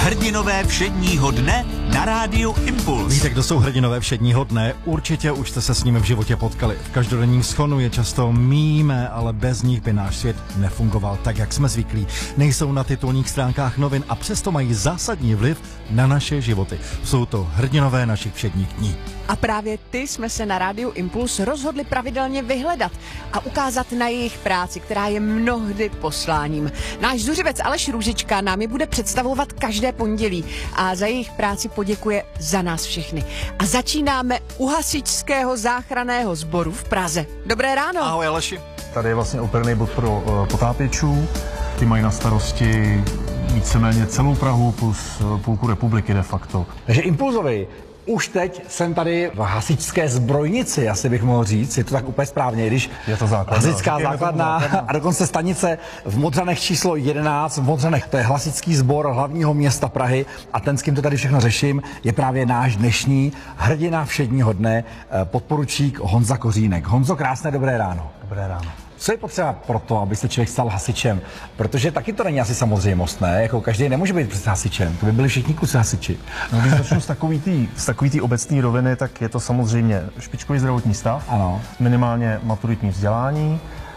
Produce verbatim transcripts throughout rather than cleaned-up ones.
Hrdinové všedního dne na rádiu Impuls. Víte, kdo jsou hrdinové všedního dne? Určitě už jste se s nimi v životě potkali. V každodenním schonu je často míme, ale bez nich by náš svět nefungoval tak, jak jsme zvyklí. Nejsou na titulních stránkách novin a přesto mají zásadní vliv na naše životy. Jsou to hrdinové našich všedních dní. A právě ty jsme se na rádiu Impuls rozhodli pravidelně vyhledat a ukázat na jejich práci, která je mnohdy posláním. Náš zuřivec Aleš Růžička nám je bude představovat každé pondělí a za jejich práci poděkuje za nás všechny. A začínáme u hasičského záchranného sboru v Praze. Dobré ráno. Ahoj Aleši. Tady je vlastně operný bod pro uh, potápěčů. Ty mají na starosti víceméně celou Prahu plus uh, půlku republiky de facto. Takže Impulzovi. Už teď jsem tady v hasičské zbrojnici, asi bych mohl říct, je to tak úplně správně, když je to základna. Hasičská základna a dokonce stanice v Modřanech číslo jedenáct, v Modřanech, to je hasičský sbor hlavního města Prahy a ten, s kým to tady všechno řeším, je právě náš dnešní hrdina všedního dne, podporučík Honza Kořínek. Honzo, krásné dobré ráno. Dobré ráno. Co je potřeba pro to, aby se člověk stal hasičem? Protože taky to není asi samozřejmost, ne? Jako každý nemůže být přece hasičem. To by byli všichni kluci hasiči. No, když začnu z takový tý, z takový tý obecné roviny, tak je to samozřejmě špičkový zdravotní stav, ano. Minimálně maturitní vzdělání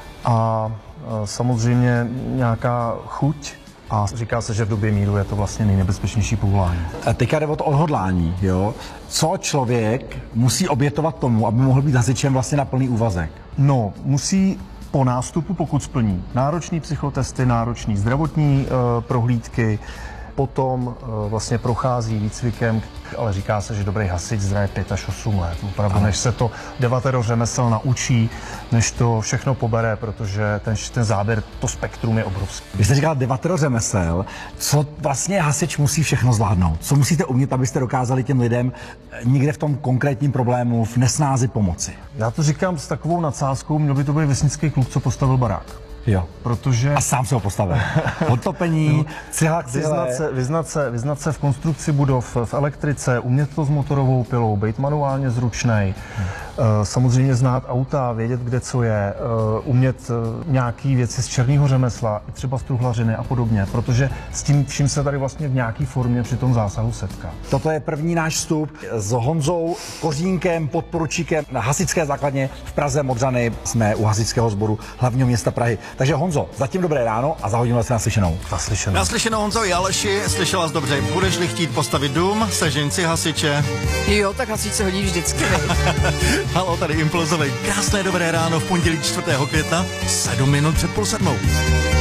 a e, samozřejmě nějaká chuť. A říká se, že v době míru je to vlastně nejnebezpečnější povolání. A teďka jde o to odhodlání, jo? Co člověk musí obětovat tomu, aby mohl být hasičem vlastně na plný úvazek? No, musí po nástupu, pokud splní náročný psychotesty, náročný zdravotní e, prohlídky, potom e, vlastně prochází výcvikem, ale říká se, že dobrý hasič zraje pět až osm let. Opravdu, než se to devatero řemesel naučí, než to všechno pobere, protože ten, ten záběr, to spektrum je obrovský. Vy jste říkal devatero řemesel, co vlastně hasič musí všechno zvládnout? Co musíte umět, abyste dokázali těm lidem někde v tom konkrétním problému v nesnázi pomoci? Já to říkám s takovou nadsázkou, měl by to být vesnický kluk, co postavil barák. Jo. Protože... A sám se ho postavil. Odtopení, cihla k vyznat se, vyznat, se, vyznat se v konstrukci budov, v elektrice, umět to s motorovou pilou, být manuálně zručnej, hmm. samozřejmě znát auta, vědět, kde co je, umět nějaký věci z černého řemesla, i třeba z truhlařiny a podobně, protože s tím vším se tady vlastně v nějaké formě při tom zásahu setká. Toto je první náš vstup s Honzou Kořínkem, podporučíkem na hasičské základně v Praze Modřany. Jsme u hasičského sboru hlavního města Prahy. Takže Honzo, zatím dobré ráno a za hodinu se naslyšenou. Naslyšenou. Naslyšenou Honzo i Aleši, slyšela jsi dobře. Budeš-li chtít postavit dům, sežeň si hasiče. Jo, tak hasič se hodí vždycky, vej. Halo, tady Impulzovej. Krásné dobré ráno v pondělí čtvrtého května, sedm minut před půl sedmou.